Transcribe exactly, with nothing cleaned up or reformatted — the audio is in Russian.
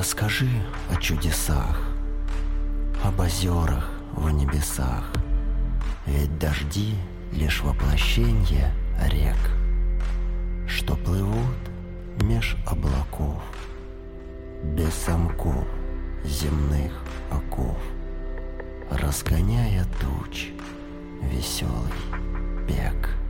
Расскажи о чудесах, об озерах в небесах, ведь дожди — лишь воплощенье рек, что плывут меж облаков, без замков земных оков, разгоняя туч веселый бег.